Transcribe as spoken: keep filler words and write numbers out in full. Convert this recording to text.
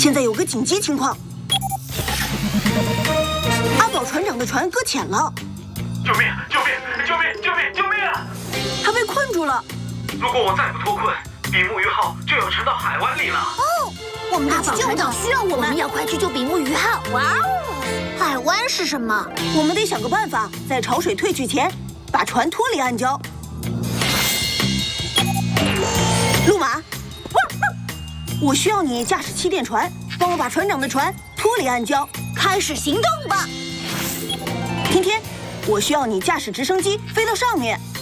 现在有个紧急情况，阿宝船长的船搁浅了。 救命！救命！救命！救命！救命啊！ 他被困住了。 如果我再不脱困，比目鱼号就要沉到海湾里了。 哦，我们的救船长需要我们，我们要快去救比目鱼号。哇哦！海湾是什么？ 我们得想个办法，在潮水退去前，把船脱离暗礁。路马，我需要你驾驶气垫船，帮我把船长的船脱离暗礁。 开始行动吧！ 天天，我需要你驾驶直升机飞到上面，